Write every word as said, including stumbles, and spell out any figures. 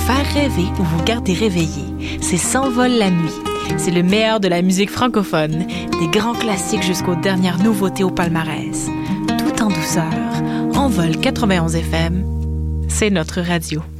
faire rêver ou vous garder réveillé. C'est S'envole la nuit. C'est le meilleur de la musique francophone, des grands classiques jusqu'aux dernières nouveautés au palmarès. Tout en douceur, Envol quatre-vingt-onze F M, c'est notre radio.